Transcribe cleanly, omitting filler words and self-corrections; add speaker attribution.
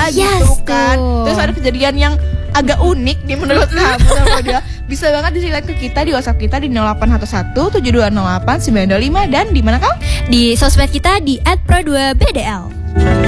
Speaker 1: gitu kan. Terus ada kejadian yang agak unik nih menurut kamu sama dia, bisa banget diceritain ke kita di WhatsApp kita di 0811 7208 925 dan di mana kau?
Speaker 2: Di sosmed kita di @pro2bdl.